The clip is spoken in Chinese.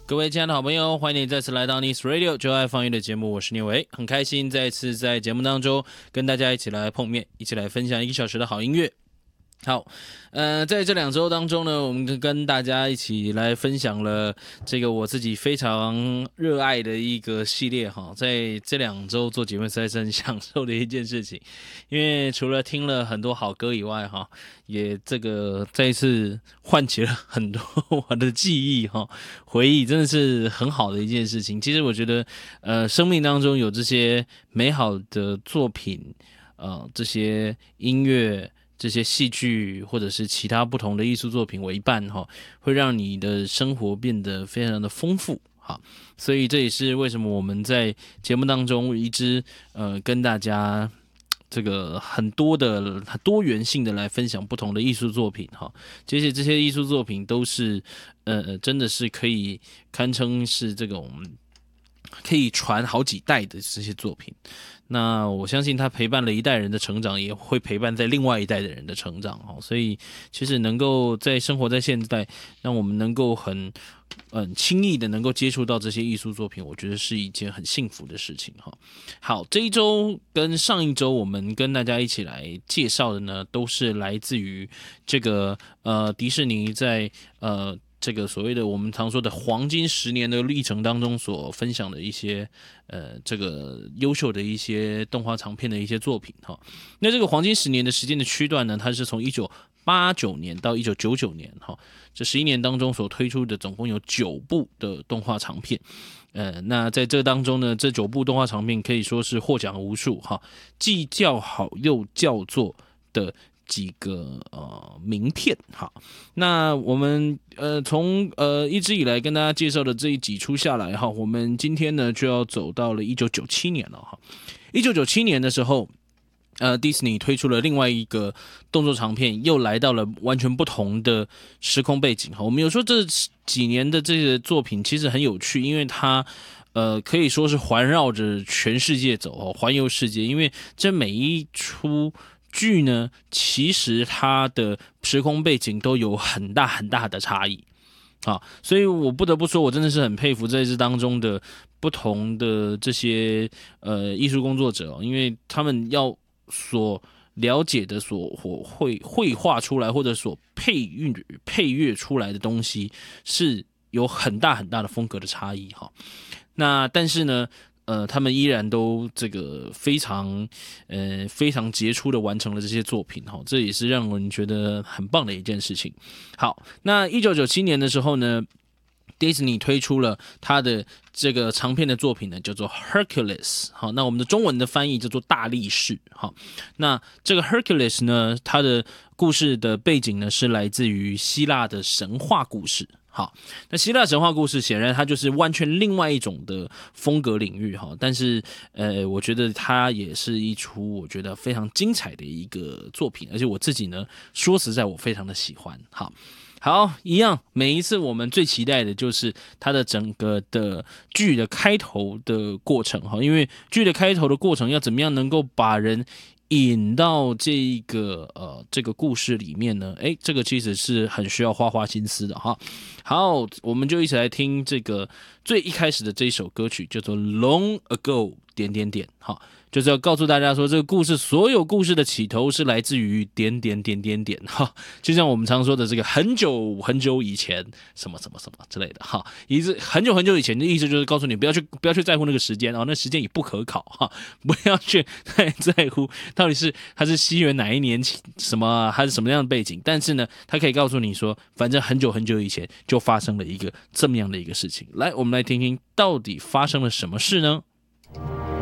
各位亲爱的好朋友，欢迎你再次来到 Nice Radio 就爱放音的节目，我是聂维，很开心再次在节目当中跟大家一起来碰面，一起来分享1个小时的好音乐。好，在这2周当中呢，我们跟大家一起来分享了这个我自己非常热爱的一个系列哈，在这2周做节目实在是很享受的一件事情，因为除了听了很多好歌以外哈，也这个再一次唤起了很多我的记忆哈，回忆真的是很好的一件事情。其实我觉得，生命当中有这些美好的作品，这些音乐。这些戏剧或者是其他不同的艺术作品为伴会让你的生活变得非常的丰富。好，所以这也是为什么我们在节目当中一直跟大家这个很多的多元性的来分享不同的艺术作品哈。其实这些艺术作品都是真的是可以堪称是这种可以传好几代的这些作品。那我相信他陪伴了一代人的成长，也会陪伴在另外一代的人的成长，所以其实能够在生活在现代，让我们能够很轻易的能够接触到这些艺术作品，我觉得是一件很幸福的事情。好，这一周跟上一周我们跟大家一起来介绍的呢，都是来自于这个迪士尼在这个所谓的我们常说的黄金10年的历程当中所分享的一些这个优秀的一些动画长片的一些作品哈。那这个黄金10年的时间的区段呢，它是从1989年到1999年哈，这11年当中所推出的总共有9部的动画长片。那在这当中呢，这9部动画长片可以说是获奖无数哈，既叫好又叫座的几个名片。好，那我们从一直以来跟大家介绍的这几出下来哈，我们今天呢就要走到了1997年了哈。1997年的时候，迪士尼推出了另外一个动作长片，又来到了完全不同的时空背景哈。我们有说这几年的这个作品其实很有趣，因为它可以说是环绕着全世界走，环游世界，因为这每一出剧呢，其实它的时空背景都有很大很大的差异啊，所以我不得不说，我真的是很佩服在这当中的不同的这些艺术工作者，因为他们要所了解的所绘画出来或者所配乐出来的东西是有很大很大的风格的差异哈。那但是呢，他们依然都这个非常杰出的完成了这些作品哈，这也是让人觉得很棒的一件事情。好，那1997年的时候呢，迪士尼推出了他的这个长片的作品呢，叫做 Hercules。好，那我们的中文的翻译叫做大力士。好，那这个 Hercules 呢，它的故事的背景呢是来自于希腊的神话故事。好，那希腊神话故事显然它就是完全另外一种的风格领域哈，但是我觉得它也是一出我觉得非常精彩的一个作品，而且我自己呢说实在我非常的喜欢。好，一样，每一次我们最期待的就是它的整个的剧的开头的过程哈，因为剧的开头的过程要怎么样能够把人引到这个故事里面呢？这个其实是很需要花心思的哈。好，我们就一起来听这个最一开始的这一首歌曲，叫做 Long Ago 点点点。好，就是要告诉大家说，这个故事所有故事的起头是来自于点点点点点哈，就像我们常说的这个很久很久以前什么什么什么之类的哈，很久很久以前的意思就是告诉你不要去在乎那个时间那时间也不可考哈，不要去太在乎到底是它是西元哪一年什么它是什么样的背景，但是呢，它可以告诉你说，反正很久很久以前就发生了一个这么样的一个事情。来，我们来听听到底发生了什么事呢？